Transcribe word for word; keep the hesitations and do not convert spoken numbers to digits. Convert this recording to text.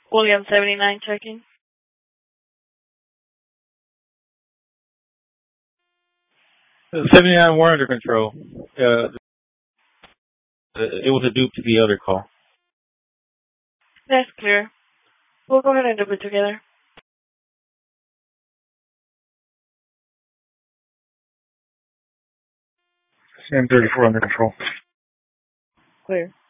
William seventy-nine checking. Uh, seventy-nine, we're under control. Uh, it was a dupe to the other call. That's clear. We'll go ahead and do it together. ten thirty-four under control. Clear.